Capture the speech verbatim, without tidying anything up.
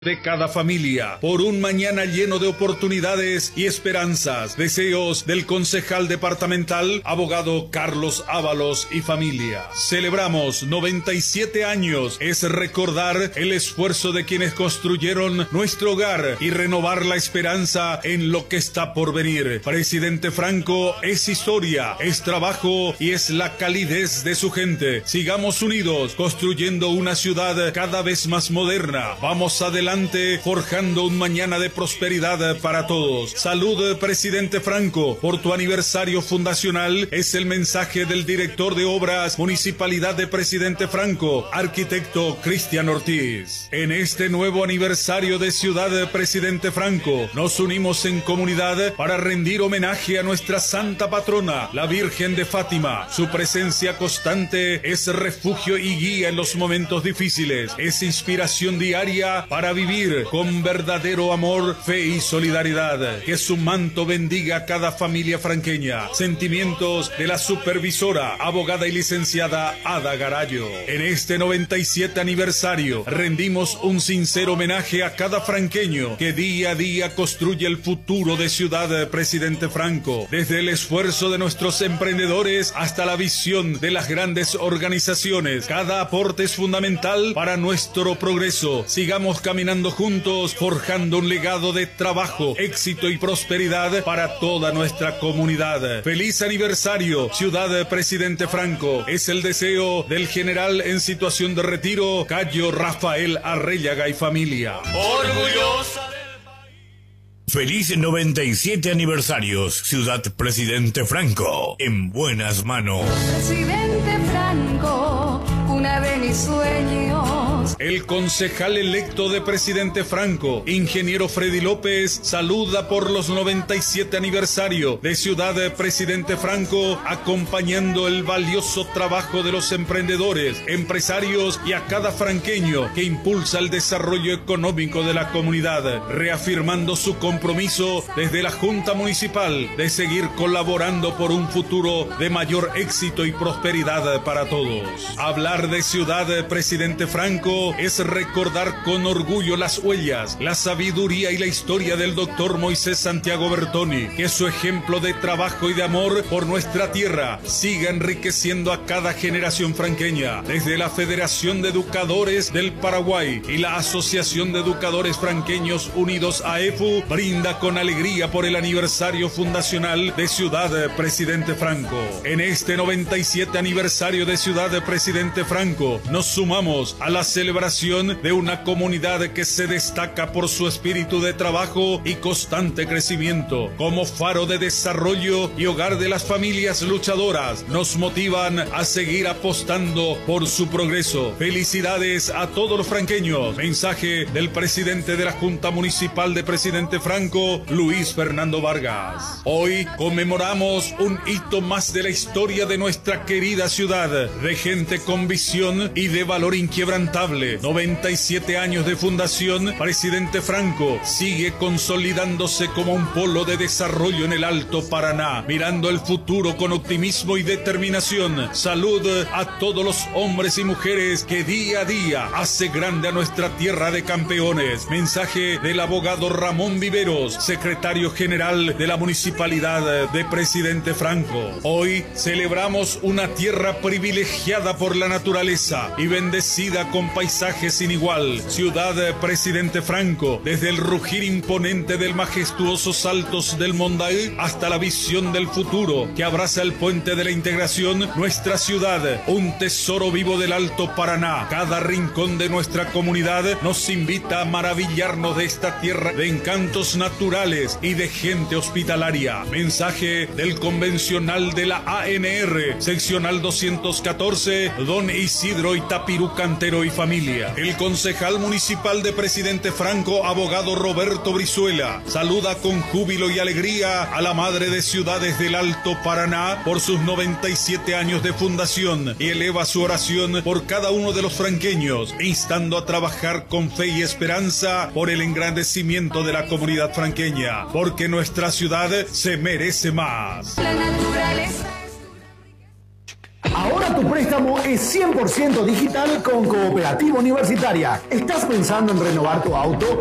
de cada familia, por un mañana lleno de oportunidades y esperanzas. Deseos del concejal departamental, abogado Carlos Ábalos y familia. Celebramos noventa y siete años. Es recordar el esfuerzo de quienes construyeron nuestro hogar y renovar la esperanza en lo que está por venir. Presidente Franco es historia, es trabajo y es la calidez de su gente. Sigamos unidos, construyendo una ciudad cada vez más moderna. Vamos adelante, forjando un mañana de prosperidad para todos. Salud, Presidente Franco, por tu aniversario fundacional. Es el mensaje del director de Obras, Municipalidad de Presidente Franco, arquitecto Cristian Ortiz. En este nuevo aniversario de Ciudad Presidente Franco, nos unimos en comunidad para rendir homenaje a nuestra santa patrona, la Virgen de Fátima. Su presencia constante es refugio y guía en los momentos difíciles. Es inspiración diaria para vivir con verdadero amor, fe y solidaridad. Que su manto bendiga a cada familia franqueña. Sentimientos de la supervisora, abogada y licenciada Ada Garayo. En este noventa y siete aniversario, rendimos un sincero homenaje a cada franqueño que día a día construye el futuro de Ciudad Presidente Franco. Desde el esfuerzo de nuestros emprendedores hasta la visión de las grandes organizaciones, cada aporte es fundamental para nuestro progreso. Sigamos caminando juntos, forjando un legado de trabajo, éxito y prosperidad para toda nuestra comunidad. Feliz aniversario, Ciudad Presidente Franco. Es el deseo del general en situación de retiro, Cayo Rafael Arrellaga y familia. Orgullosa del país. Feliz noventa y siete aniversarios, Ciudad Presidente Franco. En buenas manos. Presidente Franco, una de mis sueños. El concejal electo de Presidente Franco, ingeniero Freddy López, saluda por los noventa y siete aniversario de Ciudad Presidente Franco, acompañando el valioso trabajo de los emprendedores, empresarios y a cada franqueño que impulsa el desarrollo económico de la comunidad, reafirmando su compromiso desde la Junta Municipal de seguir colaborando por un futuro de mayor éxito y prosperidad para todos. Hablar de Ciudad Presidente Franco es recordar con orgullo las huellas, la sabiduría y la historia del doctor Moisés Santiago Bertoni, que su ejemplo de trabajo y de amor por nuestra tierra siga enriqueciendo a cada generación franqueña. Desde la Federación de Educadores del Paraguay y la Asociación de Educadores Franqueños Unidos A E F U, brinda con alegría por el aniversario fundacional de Ciudad Presidente Franco. En este noventa y siete aniversario de Ciudad Presidente Franco, nos sumamos a la celebración de una comunidad que se destaca por su espíritu de trabajo y constante crecimiento. Como faro de desarrollo y hogar de las familias luchadoras, nos motivan a seguir apostando por su progreso. Felicidades a todos los franqueños. Mensaje del presidente de la Junta Municipal de Presidente Franco, Luis Fernando Vargas. Hoy conmemoramos un hito más de la historia de nuestra querida ciudad, de gente con visión y de valor inquebrantable. noventa y siete años de fundación, Presidente Franco sigue consolidándose como un polo de desarrollo en el Alto Paraná, mirando el futuro con optimismo y determinación. Salud a todos los hombres y mujeres que día a día hace grande a nuestra tierra de campeones. Mensaje del abogado Ramón Viveros, secretario general de la Municipalidad de Presidente Franco. Hoy celebramos una tierra privilegiada por la naturaleza y bendecida con paisaje sin igual. Ciudad Presidente Franco, desde el rugir imponente del majestuosos saltos del Mondaí hasta la visión del futuro que abraza el puente de la integración, nuestra ciudad, un tesoro vivo del Alto Paraná. Cada rincón de nuestra comunidad nos invita a maravillarnos de esta tierra de encantos naturales y de gente hospitalaria. Mensaje del convencional de la A N R, seccional doscientos catorce, don Isidro Itapirú Cantero y familia. El concejal municipal de Presidente Franco, abogado Roberto Brizuela, saluda con júbilo y alegría a la madre de ciudades del Alto Paraná por sus noventa y siete años de fundación y eleva su oración por cada uno de los franqueños, instando a trabajar con fe y esperanza por el engrandecimiento de la comunidad franqueña, porque nuestra ciudad se merece más. La naturaleza. Ahora tu préstamo es cien por ciento digital con Cooperativa Universitaria. ¿Estás pensando en renovar tu auto?